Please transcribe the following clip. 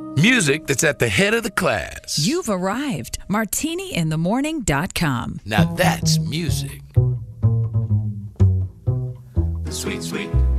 Music that's at the head of the class. You've arrived. MartiniInTheMorning.com. Now that's music. Sweet, sweet